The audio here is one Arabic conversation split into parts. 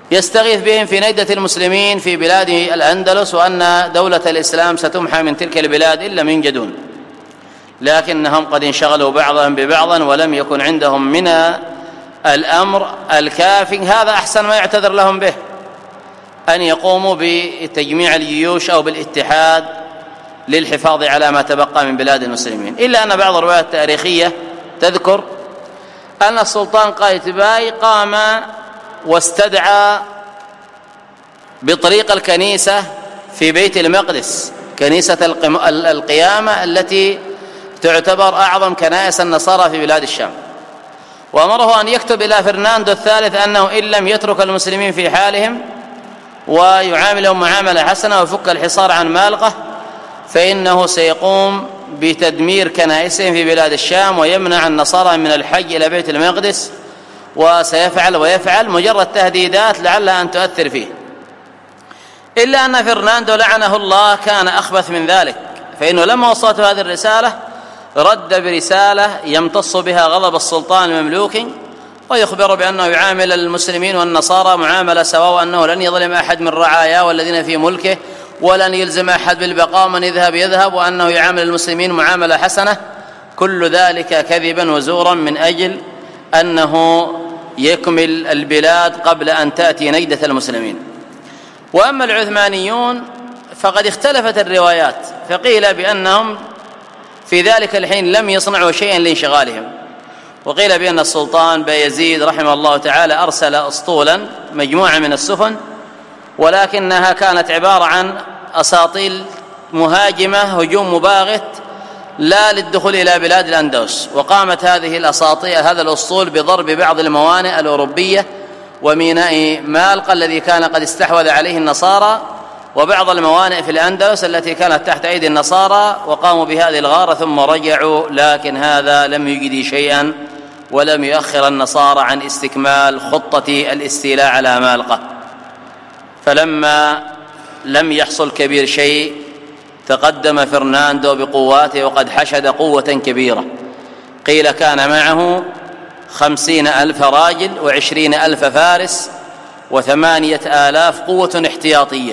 يستغيث بهم في نيدة المسلمين في بلاد الأندلس، وأن دولة الإسلام ستمحى من تلك البلاد إن لم ينجدون، لكنهم قد انشغلوا بعضهم ببعض ولم يكن عندهم من الأمر الكافي. هذا أحسن ما يعتذر لهم به، أن يقوموا بتجميع الجيوش أو بالاتحاد للحفاظ على ما تبقى من بلاد المسلمين. إلا أن بعض الروايات التاريخية تذكر أن السلطان قايتباي قام واستدعى بطريق الكنيسة في بيت المقدس، كنيسة القيامة التي تعتبر أعظم كنائس النصارى في بلاد الشام، وأمره أن يكتب إلى فرناندو الثالث أنه إن لم يترك المسلمين في حالهم ويعاملهم معاملة حسنة ويفك الحصار عن مالقة فإنه سيقوم بتدمير كنائسهم في بلاد الشام ويمنع النصارى من الحج إلى بيت المقدس، وسيفعل ويفعل، مجرد تهديدات لعلها أن تؤثر فيه. إلا أن فرناندو لعنه الله كان أخبث من ذلك، فإنه لما وصلته هذه الرسالة رد برسالة يمتص بها غضب السلطان المملوكي، ويخبر بأنه يعامل المسلمين والنصارى معاملة سواء، وأنه لن يظلم أحد من رعاياه والذين في ملكه، ولن يلزم أحد بالبقاء، من يذهب يذهب، وأنه يعامل المسلمين معاملة حسنة. كل ذلك كذبا وزورا من أجل أنه يكمل البلاد قبل أن تأتي نيدة المسلمين. وأما العثمانيون فقد اختلفت الروايات، فقيل بأنهم في ذلك الحين لم يصنعوا شيئا لانشغالهم، وقيل بأن السلطان بايزيد رحمه الله تعالى أرسل أسطولا مجموعة من السفن، ولكنها كانت عبارة عن أساطيل مهاجمة هجوم مباغت لا للدخول إلى بلاد الأندلس، وقامت هذه الأساطيل هذا الأسطول بضرب بعض الموانئ الأوروبية وميناء مالقا الذي كان قد استحوذ عليه النصارى، وبعض الموانئ في الأندلس التي كانت تحت أيدي النصارى، وقاموا بهذه الغارة ثم رجعوا، لكن هذا لم يجدي شيئا ولم يؤخر النصارى عن استكمال خطة الاستيلاء على مالقة. فلما لم يحصل كبير شيء تقدم فرناندو بقواته، وقد حشد قوة كبيرة، قيل كان معه 50,000 راجل و20,000 فارس و8,000 قوة احتياطية.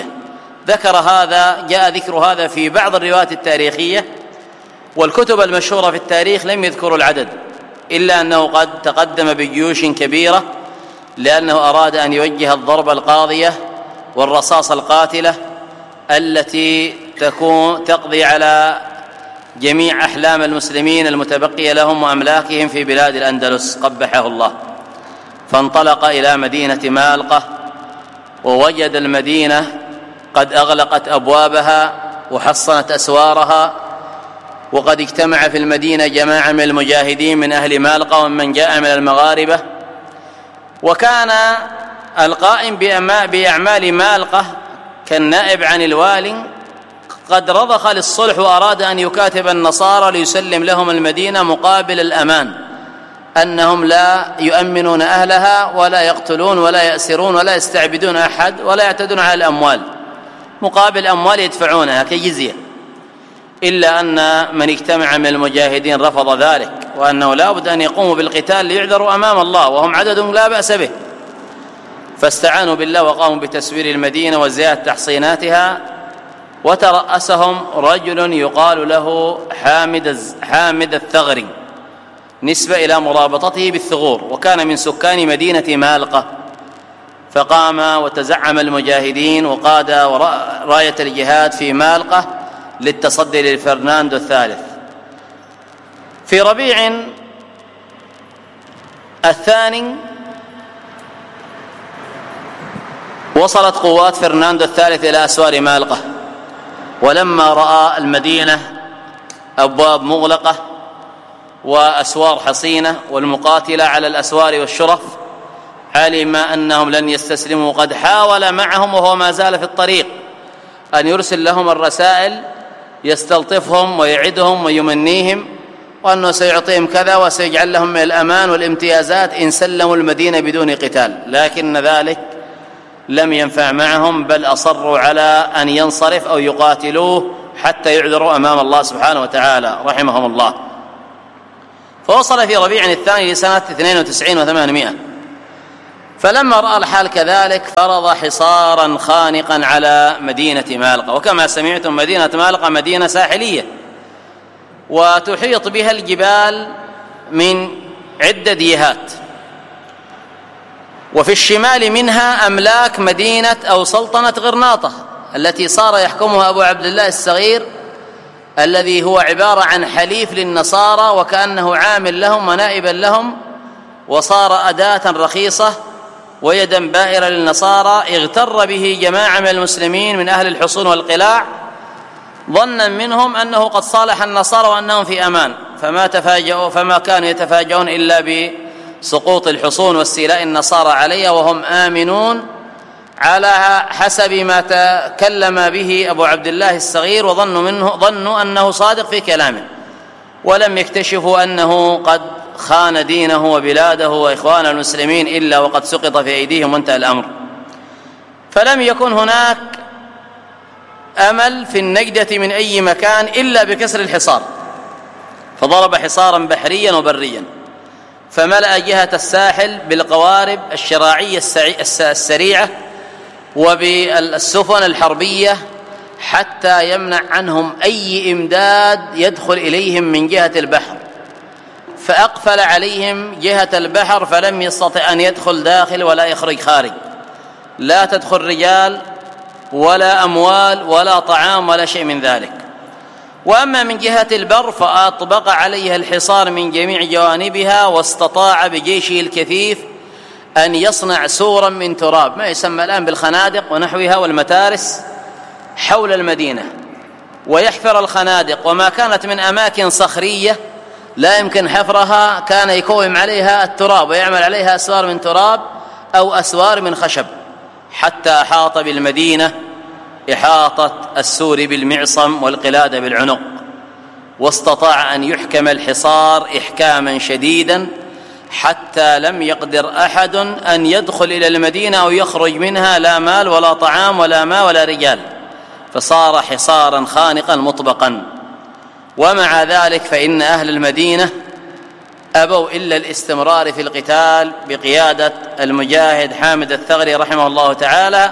جاء ذكر هذا في بعض الروايات التاريخية، والكتب المشهورة في التاريخ لم يذكروا العدد، إلا أنه قد تقدم بجيوش كبيرة، لأنه أراد أن يوجه الضربة القاضية والرصاص القاتلة التي تقضي على جميع أحلام المسلمين المتبقية لهم وأملاكهم في بلاد الأندلس قبحه الله. فانطلق إلى مدينة مالقة، ووجد المدينة قد أغلقت أبوابها وحصنت أسوارها، وقد اجتمع في المدينة جماعة من المجاهدين من أهل مالقة ومن جاء من المغاربة. وكان القائم بأعمال مالقة كالنائب عن الوالي قد رضخ للصلح، وأراد أن يكاتب النصارى ليسلم لهم المدينة مقابل الأمان، أنهم لا يؤمنون أهلها ولا يقتلون ولا يأسرون ولا يستعبدون أحد ولا يعتدون على الأموال، مقابل أموال يدفعونها كجزية. إلا أن من اجتمع من المجاهدين رفض ذلك، وأنه لا بد أن يقوموا بالقتال ليعذروا أمام الله وهم عدد لا بأس به. فاستعانوا بالله وقاموا بتسوير المدينة وزيادة تحصيناتها، وترأسهم رجل يقال له حامد الثغري، نسبة إلى مرابطته بالثغور، وكان من سكان مدينة مالقة. فقام وتزعم المجاهدين وقاد راية الجهاد في مالقة للتصدي لفرناندو الثالث. في ربيع الثاني وصلت قوات فرناندو الثالث إلى أسوار مالقة، ولما رأى المدينة أبواب مغلقة وأسوار حصينة والمقاتلة على الأسوار والشرف، علم أنهم لن يستسلموا. قد حاول معهم وهو ما زال في الطريق أن يرسل لهم الرسائل يستلطفهم ويعدهم ويمنيهم، وأنه سيعطيهم كذا وسيجعل لهم من الأمان والامتيازات إن سلموا المدينة بدون قتال، لكن ذلك لم ينفع معهم، بل أصروا على أن ينصرف أو يقاتلوه حتى يعذروا أمام الله سبحانه وتعالى رحمهم الله. فوصل في ربيع الثاني لسنة 92 و800، فلما رأى الحال كذلك فرض حصارا خانقا على مدينة مالقا. وكما سمعتم مدينة مالقا مدينة ساحلية وتحيط بها الجبال من عدة جهات، وفي الشمال منها أملاك مدينة أو سلطنة غرناطة التي صار يحكمها أبو عبد الله الصغير، الذي هو عبارة عن حليف للنصارى وكأنه عامل لهم ونائبا لهم، وصار أداة رخيصة ويدا بائرة للنصارى اغتر به جماعة من المسلمين من أهل الحصون والقلاع، ظنا منهم أنه قد صالح النصارى وأنهم في أمان، فما كانوا يتفاجؤون إلا بسقوط الحصون واستيلاء النصارى عليها وهم آمنون على حسب ما تكلم به أبو عبد الله الصغير، ظنوا أنه صادق في كلامه، ولم يكتشفوا أنه قد خان دينه وبلاده وإخوان المسلمين إلا وقد سقط في أيديهم وانتهى الأمر. فلم يكن هناك أمل في النجدة من أي مكان إلا بكسر الحصار، فضرب حصارا بحريا وبريا، فملأ جهة الساحل بالقوارب الشراعية السريعة وبالسفن الحربية حتى يمنع عنهم أي إمداد يدخل إليهم من جهة البحر، فأقفل عليهم جهة البحر فلم يستطع أن يدخل داخل ولا يخرج خارج، لا تدخل رجال ولا أموال ولا طعام ولا شيء من ذلك. وأما من جهة البر فأطبق عليها الحصار من جميع جوانبها، واستطاع بجيشه الكثيف أن يصنع سورا من تراب ما يسمى الآن بالخنادق ونحوها والمتارس حول المدينة، ويحفر الخنادق، وما كانت من أماكن صخرية لا يمكن حفرها كان يكوم عليها التراب ويعمل عليها أسوار من تراب أو أسوار من خشب، حتى أحاط بالمدينة إحاطة السور بالمعصم والقلادة بالعنق، واستطاع أن يحكم الحصار إحكاما شديدا حتى لم يقدر أحد أن يدخل إلى المدينة أو يخرج منها، لا مال ولا طعام ولا ماء ولا رجال، فصار حصارا خانقا مطبقا. ومع ذلك فإن أهل المدينة أبوا إلا الاستمرار في القتال بقيادة المجاهد حامد الثغري رحمه الله تعالى،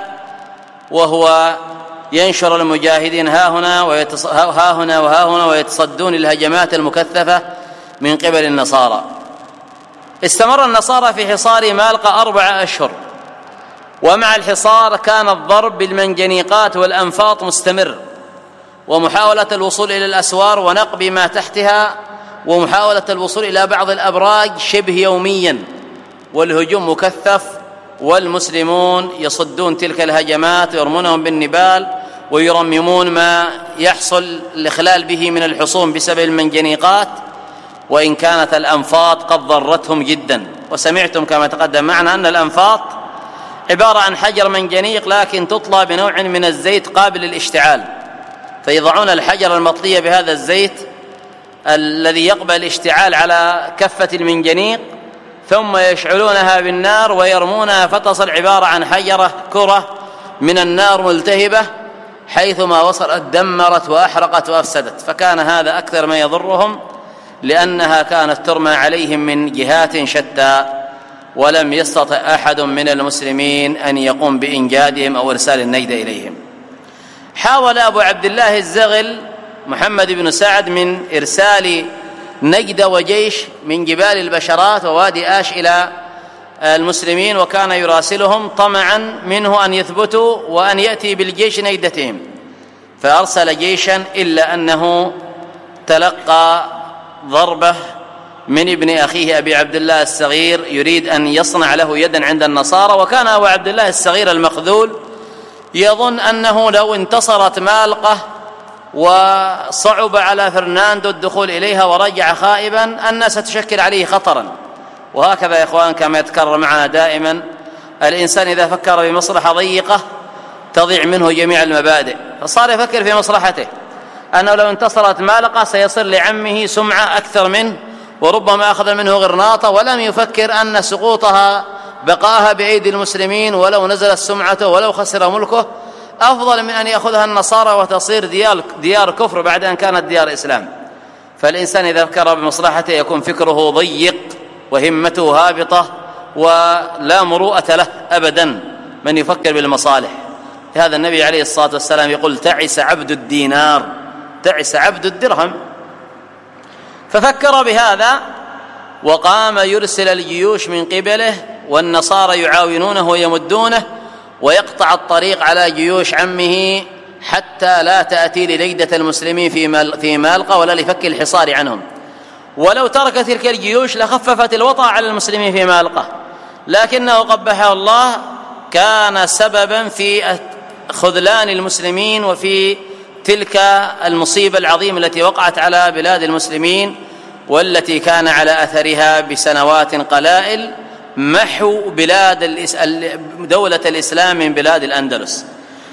وهو ينشر المجاهدين ها هنا وها هنا ويتصدون الهجمات المكثفة من قبل النصارى. استمر النصارى في حصار مالقا 4 أشهر، ومع الحصار كان الضرب بالمنجنيقات والأنفاط مستمر، ومحاولة الوصول إلى الأسوار ونقب ما تحتها، ومحاولة الوصول إلى بعض الأبراج شبه يوميا، والهجوم مكثف، والمسلمون يصدون تلك الهجمات ويرمونهم بالنبال ويرممون ما يحصل الإخلال به من الحصون بسبب المنجنيقات، وإن كانت الأنفاط قد ضرتهم جدا. وسمعتم كما تقدم معنا أن الأنفاط عبارة عن حجر منجنيق لكن تطلى بنوع من الزيت قابل للاشتعال، فيضعون الحجر المطلي بهذا الزيت الذي يقبل الاشتعال على كفة المنجنيق، ثم يشعلونها بالنار ويرمونها، فتصل عبارة عن حجرة كرة من النار ملتهبة، حيثما وصلت دمرت وأحرقت وأفسدت. فكان هذا أكثر ما يضرهم، لأنها كانت ترمى عليهم من جهات شتى، ولم يستطع أحد من المسلمين أن يقوم بإنجادهم أو إرسال النجدة إليهم. حاول أبو عبد الله الزغل محمد بن سعد من إرسال نجدة وجيش من جبال البشرات ووادي آش إلى المسلمين، وكان يراسلهم طمعا منه أن يثبتوا وأن يأتي بالجيش نجدتهم، فأرسل جيشا، إلا أنه تلقى ضربة من ابن أخيه أبي عبد الله الصغير يريد أن يصنع له يدا عند النصارى. وكان أبو عبد الله الصغير المخذول يظن أنه لو انتصرت مالقة وصعب على فرناندو الدخول إليها ورجع خائبا أن ستشكل عليه خطرا. وهكذا يا إخوان كما يتكرر معنا دائما، الإنسان إذا فكر بمصلحة ضيقة تضيع منه جميع المبادئ، فصار يفكر في مصلحته، أنه لو انتصرت مالقة سيصير لعمه سمعة أكثر منه، وربما أخذ منه غرناطة، ولم يفكر أن سقوطها بقاها بأيدي المسلمين ولو نزلت سمعته ولو خسر ملكه أفضل من أن يأخذها النصارى وتصير ديار كفر بعد أن كانت ديار إسلام. فالإنسان إذا فكر بمصلحته يكون فكره ضيق وهمته هابطة ولا مروءة له أبدا من يفكر بالمصالح. هذا النبي عليه الصلاة والسلام يقول: تعس عبد الدينار، تعس عبد الدرهم. ففكر بهذا وقام يرسل الجيوش من قبله، والنصارى يعاونونه ويمدونه، ويقطع الطريق على جيوش عمه حتى لا تأتي لليدة المسلمين في مالقة ولا لفك الحصار عنهم. ولو ترك تلك الجيوش لخففت الوطأ على المسلمين في مالقة، لكنه قبحه الله كان سببا في خذلان المسلمين وفي تلك المصيبة العظيمة التي وقعت على بلاد المسلمين، والتي كان على أثرها بسنوات قلائل محو دولة الإسلام من بلاد الأندلس.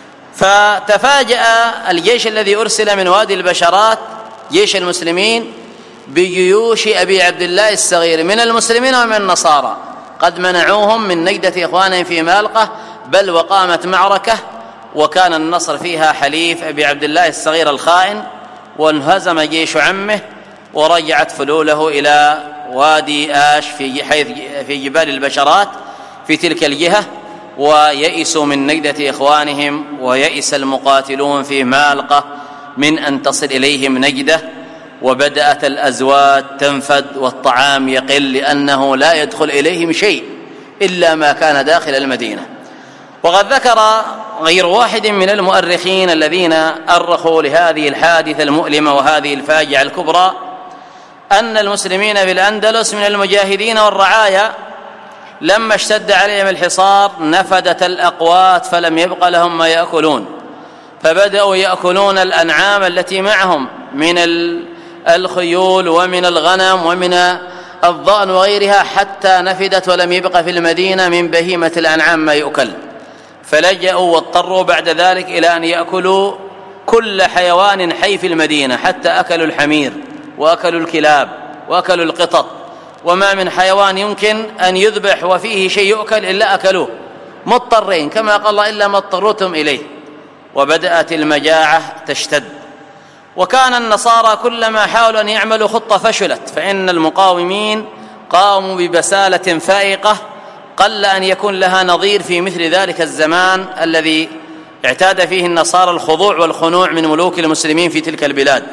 فتفاجأ الجيش الذي أرسل من وادي البشرات، جيش المسلمين، بجيوش أبي عبد الله الصغير من المسلمين ومن النصارى، قد منعوهم من نجدة إخوانهم في مالقة، بل وقامت معركة وكان النصر فيها حليف أبي عبد الله الصغير الخائن، وانهزم جيش عمه، ورجعت فلوله إلى وادي آش في جبال البشرات في تلك الجهة، ويئسوا من نجدة إخوانهم، ويئس المقاتلون في مالقة من أن تصل إليهم نجدة، وبدأت الأزواج تنفد والطعام يقل، لأنه لا يدخل إليهم شيء إلا ما كان داخل المدينة. وقد ذكر غير واحد من المؤرخين الذين أرخوا لهذه الحادثة المؤلمة وهذه الفاجعة الكبرى أن المسلمين بالأندلس من المجاهدين والرعايا لما اشتد عليهم الحصار نفدت الأقوات فلم يبق لهم ما يأكلون، فبدأوا يأكلون الأنعام التي معهم من الخيول ومن الغنم ومن الضأن وغيرها، حتى نفدت ولم يبق في المدينة من بهيمة الأنعام ما يؤكل. فلجأوا واضطروا بعد ذلك إلى أن يأكلوا كل حيوان حي في المدينة، حتى أكلوا الحمير وأكلوا الكلاب وأكلوا القطط، وما من حيوان يمكن أن يذبح وفيه شيء يؤكل إلا أكلوه، مضطرين كما قال الله: إلا ما اضطرتم إليه. وبدأت المجاعة تشتد، وكان النصارى كلما حاولوا أن يعملوا خطة فشلت، فإن المقاومين قاموا ببسالة فائقة قل أن يكون لها نظير في مثل ذلك الزمان الذي اعتاد فيه النصارى الخضوع والخنوع من ملوك المسلمين في تلك البلاد،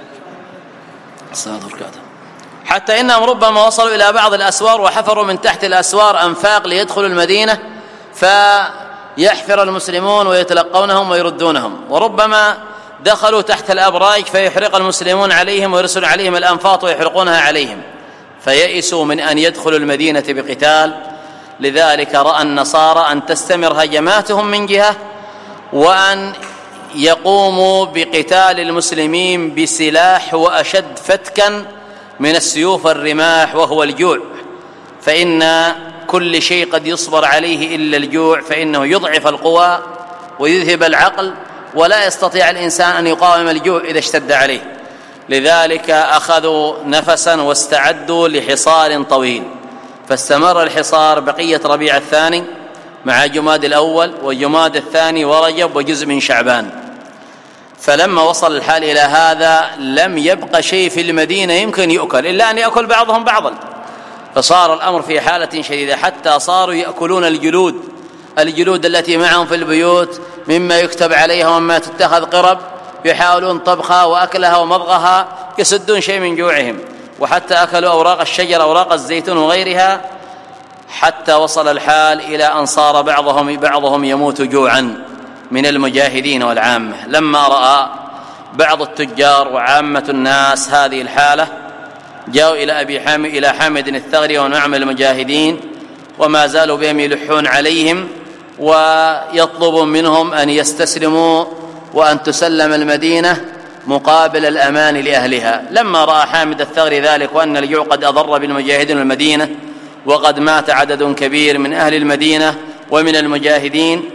حتى إنهم ربما وصلوا إلى بعض الأسوار وحفروا من تحت الأسوار أنفاق ليدخلوا المدينة فيحفر المسلمون ويتلقونهم ويردونهم، وربما دخلوا تحت الأبراج فيحرق المسلمون عليهم ويرسلوا عليهم الأنفاط ويحرقونها عليهم، فيئسوا من أن يدخلوا المدينة بقتال. لذلك رأى النصارى أن تستمر هجماتهم من جهة، وأن يقوموا بقتال المسلمين بسلاح وأشد فتكا من السيوف والرماح، وهو الجوع، فإن كل شيء قد يصبر عليه إلا الجوع، فإنه يضعف القوى ويذهب العقل، ولا يستطيع الإنسان أن يقاوم الجوع إذا اشتد عليه. لذلك أخذوا نفسا واستعدوا لحصار طويل، فاستمر الحصار بقية ربيع الثاني مع جماد الأول وجماد الثاني ورجب وجزء من شعبان. فلما وصل الحال إلى هذا لم يبق شيء في المدينة يمكن يؤكل إلا أن يأكل بعضهم بعضا، فصار الأمر في حالة شديدة، حتى صاروا يأكلون الجلود التي معهم في البيوت مما يكتب عليها وما تتخذ قرب، يحاولون طبخها وأكلها ومضغها يسدون شيء من جوعهم، وحتى أكلوا أوراق الشجر أوراق الزيتون وغيرها، حتى وصل الحال إلى أن صار بعضهم يموت جوعا من المجاهدين والعامة. لما رأى بعض التجار وعامة الناس هذه الحالة جاءوا إلى حامد الثغري ونعم المجاهدين، وما زالوا بهم يلحون عليهم ويطلب منهم أن يستسلموا وأن تسلم المدينة مقابل الأمان لأهلها. لما رأى حامد الثغري ذلك وأن الجوع قد أضر بالمجاهدين المدينة وقد مات عدد كبير من أهل المدينة ومن المجاهدين،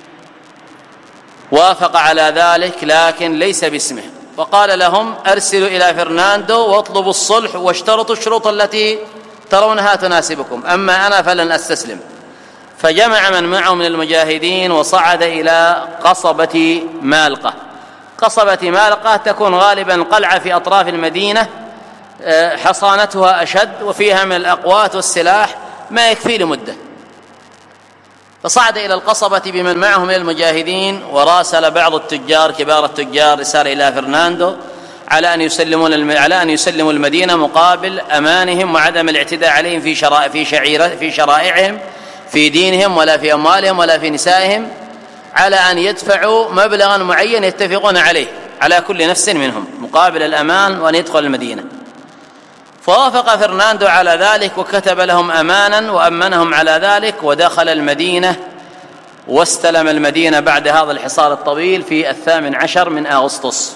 وافق على ذلك لكن ليس باسمه، وقال لهم: أرسلوا إلى فرناندو واطلبوا الصلح واشترطوا الشروط التي ترونها تناسبكم، أما أنا فلن أستسلم. فجمع من معه من المجاهدين وصعد إلى قصبة مالقة. قصبة مالقة تكون غالبا قلعة في أطراف المدينة، حصانتها أشد وفيها من الأقوات والسلاح ما يكفي لمدة. فصعد إلى القصبة بمن معه من المجاهدين، وراسل بعض التجار كبار التجار رسالة إلى فرناندو على أن يسلموا المدينة مقابل أمانهم وعدم الاعتداء عليهم في شرائعهم، في دينهم ولا في أموالهم ولا في نسائهم، على أن يدفعوا مبلغا معين يتفقون عليه على كل نفس منهم مقابل الأمان وأن يدخل المدينة. فوافق فرناندو على ذلك وكتب لهم أمانا وأمنهم على ذلك، ودخل المدينة واستلم المدينة بعد هذا الحصار الطويل في 18 من أغسطس.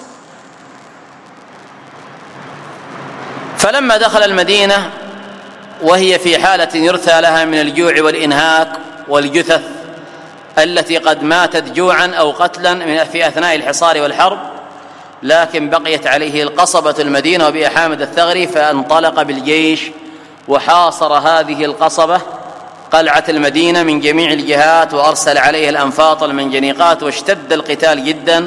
فلما دخل المدينة وهي في حالة يرثى لها من الجوع والإنهاك والجثث التي قد ماتت جوعا أو قتلا في أثناء الحصار والحرب، لكن بقيت عليه القصبة المدينة وبها حامد الثغري، فانطلق بالجيش وحاصر هذه القصبة قلعة المدينة من جميع الجهات، وأرسل عليها الأنفاط المنجنيقات، واشتد القتال جدا،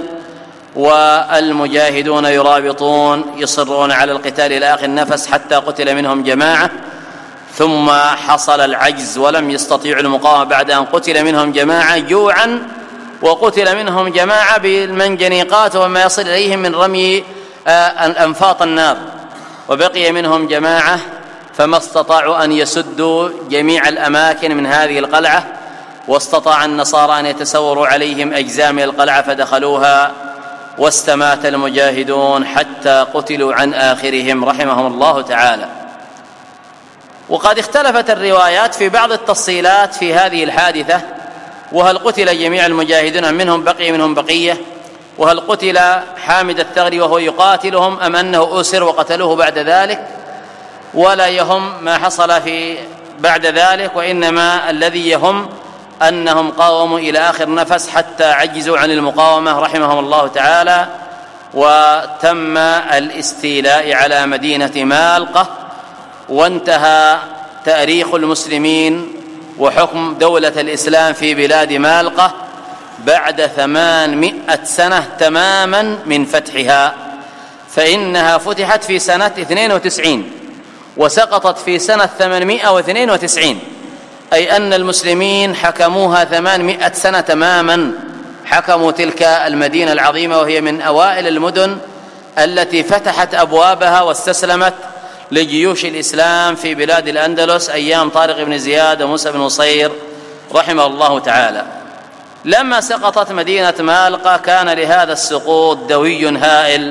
والمجاهدون يرابطون يصرون على القتال إلى آخر النفس حتى قتل منهم جماعة، ثم حصل العجز ولم يستطيعوا المقاومة بعد أن قتل منهم جماعة جوعا، وقتل منهم جماعة بالمنجنيقات وما يصل إليهم من رمي أنفاط النار، وبقي منهم جماعة فما استطاعوا أن يسدوا جميع الأماكن من هذه القلعة، واستطاع النصارى أن يتسوروا عليهم أجزاء من القلعة فدخلوها، واستمات المجاهدون حتى قتلوا عن آخرهم رحمهم الله تعالى. وقد اختلفت الروايات في بعض التفصيلات في هذه الحادثة، وهل قتل جميع المجاهدين أم منهم بقية، وهل قتل حامد الثغري وهو يقاتلهم أم أنه أسر وقتلوه بعد ذلك، ولا يهم ما حصل في بعد ذلك، وإنما الذي يهم أنهم قاوموا إلى آخر نفس حتى عجزوا عن المقاومة رحمهم الله تعالى، وتم الاستيلاء على مدينة مالقة، وانتهى تاريخ المسلمين وحكم دولة الإسلام في بلاد مالقة بعد 800 سنة تماما من فتحها، فإنها فتحت في سنة 92 وسقطت في سنة 892، أي أن المسلمين حكموها 800 سنة تماما، حكموا تلك المدينة العظيمة، وهي من أوائل المدن التي فتحت أبوابها واستسلمت لجيوش الإسلام في بلاد الأندلس أيام طارق بن زياد وموسى بن نصير رحمه الله تعالى. لما سقطت مدينة مالقة كان لهذا السقوط دوي هائل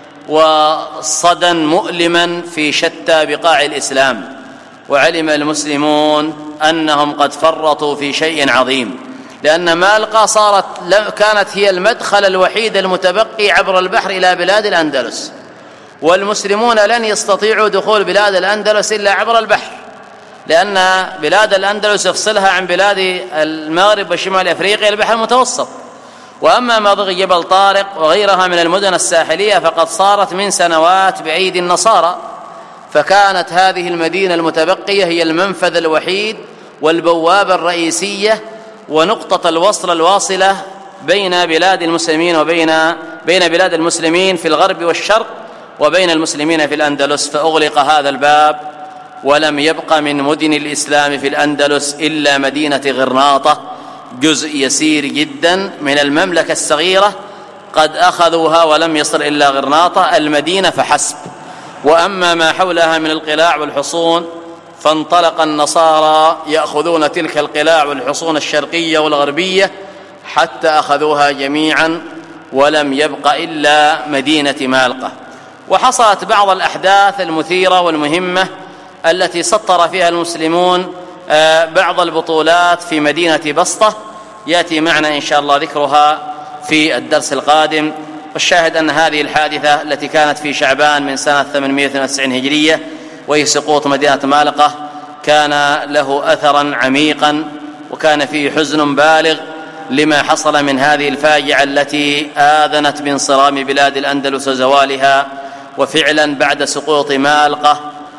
وصدى مؤلما في شتى بقاع الإسلام، وعلم المسلمون أنهم قد فرطوا في شيء عظيم، لأن مالقة كانت هي المدخل الوحيد المتبقي عبر البحر إلى بلاد الأندلس، والمسلمون لن يستطيعوا دخول بلاد الأندلس إلا عبر البحر، لأن بلاد الأندلس يفصلها عن بلاد المغرب وشمال أفريقيا البحر المتوسط. وأما مضيق جبل طارق وغيرها من المدن الساحلية فقد صارت من سنوات بأيدي النصارى، فكانت هذه المدينة المتبقية هي المنفذ الوحيد والبوابة الرئيسية ونقطة الوصل الواصلة بين بلاد المسلمين بين بلاد المسلمين في الغرب والشرق وبين المسلمين في الأندلس، فأغلق هذا الباب، ولم يبق من مدن الإسلام في الأندلس إلا مدينة غرناطة، جزء يسير جدا من المملكة الصغيرة قد أخذوها ولم يصل إلا غرناطة المدينة فحسب. وأما ما حولها من القلاع والحصون فانطلق النصارى يأخذون تلك القلاع والحصون الشرقية والغربية حتى أخذوها جميعا، ولم يبق إلا مدينة مالقة. وحصلت بعض الأحداث المثيرة والمهمة التي سطر فيها المسلمون بعض البطولات في مدينة بسطة، يأتي معنا إن شاء الله ذكرها في الدرس القادم. والشاهد أن هذه الحادثة التي كانت في شعبان من سنة 892 هجرية وهي سقوط مدينة مالقة كان له أثرا عميقا، وكان فيه حزن بالغ لما حصل من هذه الفاجعة التي آذنت بانصرام بلاد الأندلس وزوالها. وفعلا بعد سقوط مالقة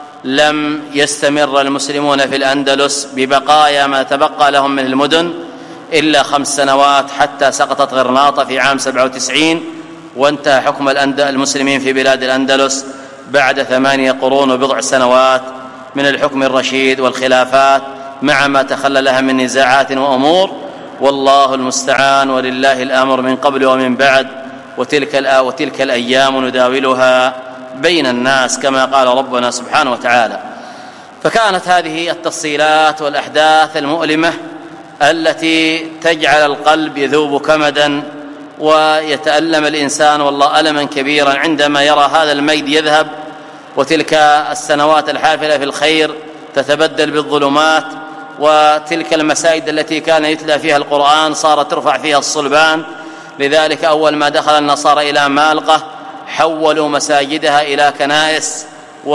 لم يستمر المسلمون في الأندلس ببقايا ما تبقى لهم من المدن إلا 5 سنوات، حتى سقطت غرناطة في عام 97، وانتهى حكم المسلمين في بلاد الأندلس بعد 8 قرون وبضع سنوات من الحكم الرشيد والخلافات مع ما تخللها من نزاعات وأمور، والله المستعان، ولله الأمر من قبل ومن بعد، وتلك الأيام نداولها بين الناس كما قال ربنا سبحانه وتعالى. فكانت هذه التفصيلات والأحداث المؤلمة التي تجعل القلب يذوب كمدا ويتألم الإنسان والله ألما كبيرا عندما يرى هذا المجد يذهب، وتلك السنوات الحافلة في الخير تتبدل بالظلمات، وتلك المساجد التي كان يتلى فيها القرآن صارت ترفع فيها الصلبان. لذلك أول ما دخل النصارى إلى مالقة حولوا مساجدها إلى كنائس،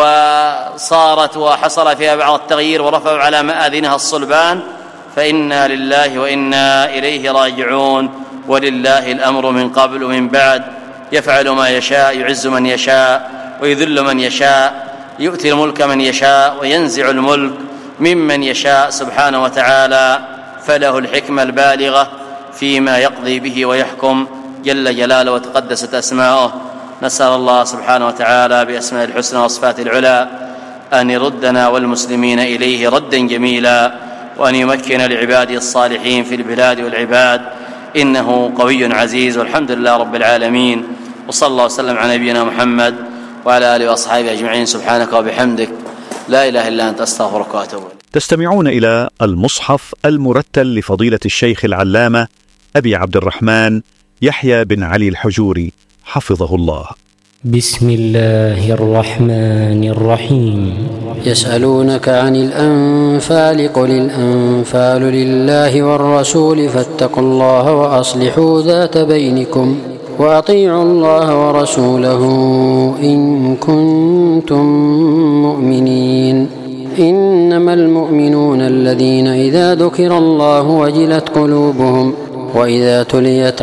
وصارت وحصل فيها بعض التغيير ورفعوا على مآذنها الصلبان. فإنا لله وإنا إليه راجعون، ولله الأمر من قبل ومن بعد، يفعل ما يشاء، يعز من يشاء ويذل من يشاء، يؤتي الملك من يشاء وينزع الملك ممن يشاء سبحانه وتعالى، فله الحكمة البالغة فيما يقضي به ويحكم، جل جلاله وتقدست أسماؤه. نسأل الله سبحانه وتعالى بأسماء الحسنى وصفات العلى أن يردنا والمسلمين إليه ردا جميلا، وأن يمكن لعباده الصالحين في البلاد والعباد، إنه قوي عزيز، والحمد لله رب العالمين. وصلى الله وسلم على نبينا محمد وعلى آله وأصحابه أجمعين. سبحانك وبحمدك، لا إله إلا أنت، أستغفرك وأتوب إليك. تستمعون إلى المصحف المرتل لفضيلة الشيخ العلامة أبي عبد الرحمن يحيى بن علي الحجوري حفظه الله. بسم الله الرحمن الرحيم. يسألونك عن الأنفال، قل الأنفال لله والرسول، فاتقوا الله وأصلحوا ذات بينكم، وأطيعوا الله ورسوله إن كنتم مؤمنين. إنما المؤمنون الذين إذا ذكر الله وجلت قلوبهم وإذا تليت